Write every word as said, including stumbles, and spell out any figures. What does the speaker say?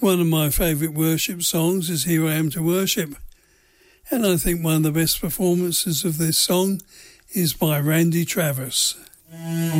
One of my favourite worship songs is Here I Am to Worship. And I think one of the best performances of this song is by Randy Travis.